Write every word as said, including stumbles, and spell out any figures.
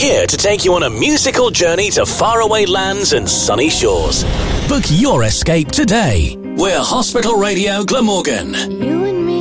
here to take you on a musical journey to faraway lands and sunny shores. Book your escape today. We're Hospital Radio Glamorgan.